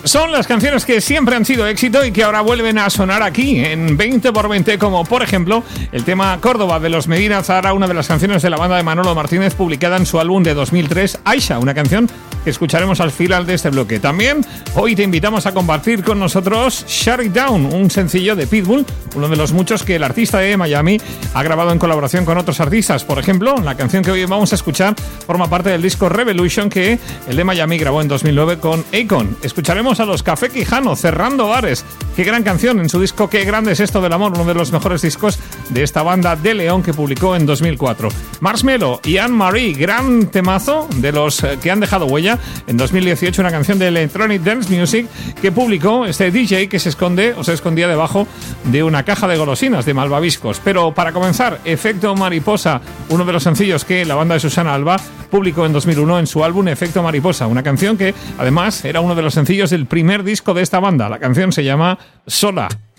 Son las canciones que siempre han sido éxito y que ahora vuelven a sonar aquí en 20x20, como por ejemplo el tema Córdoba de los Medina Zahara, una de las canciones de la banda de Manolo Martínez publicada en su álbum de 2003, Aisha, una canción que escucharemos al final de este bloque. También hoy te invitamos a compartir con nosotros Shut It Down, un sencillo de Pitbull, uno de los muchos que el artista de Miami ha grabado en colaboración con otros artistas. Por ejemplo, la canción que hoy vamos a escuchar forma parte del disco Revolution que el de Miami grabó en 2009 con Akon. Escucharemos a los Café Quijano, Cerrando Bares. Qué gran canción en su disco Qué grande es esto del amor, uno de los mejores discos de esta banda de León que publicó en 2004. Marshmello y Anne-Marie, gran temazo de los que han dejado huella. En 2018 una canción de Electronic Dance Music que publicó este DJ que se escondía debajo de una caja de golosinas de malvaviscos. Pero para comenzar, Efecto Mariposa, uno de los sencillos que la banda de Susana Alba publicó en 2001 en su álbum Efecto Mariposa, una canción que además era uno de los sencillos del primer disco de esta banda. La canción se llama Sola.